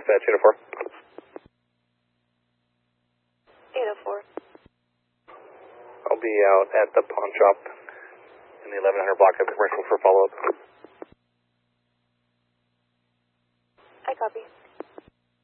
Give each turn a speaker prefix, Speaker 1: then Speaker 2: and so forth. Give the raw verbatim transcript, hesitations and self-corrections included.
Speaker 1: dispatch, eight oh four.
Speaker 2: eight oh four.
Speaker 1: I'll be out at the pawn shop in the eleven hundred block of commercial for follow-up.
Speaker 2: I copy.